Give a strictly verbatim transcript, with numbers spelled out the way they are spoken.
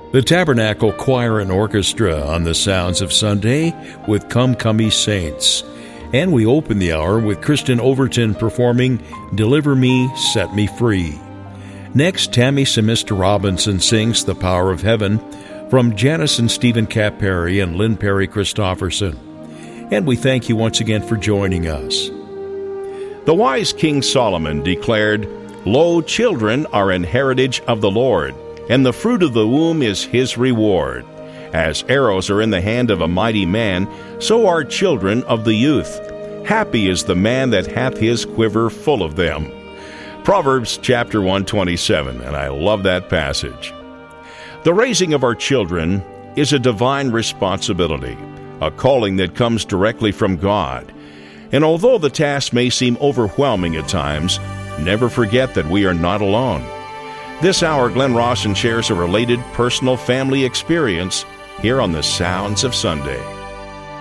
The Tabernacle Choir and Orchestra on the Sounds of Sunday with Come Come Ye Saints. And we open the hour with Kristen Overton performing Deliver Me, Set Me Free. Next, Tammy Semester Robinson sings The Power of Heaven from Janice and Stephen Cap Perry and Lynn Perry Christofferson. And we thank you once again for joining us. The wise King Solomon declared, "Lo, children are an heritage of the Lord, and the fruit of the womb is his reward. As arrows are in the hand of a mighty man, so are children of the youth. Happy is the man that hath his quiver full of them." Proverbs chapter one twenty-seven, and I love that passage. The raising of our children is a divine responsibility, a calling that comes directly from God. And although the task may seem overwhelming at times, never forget that we are not alone. This hour, Glenn Rawson shares a related personal family experience here on the Sounds of Sunday.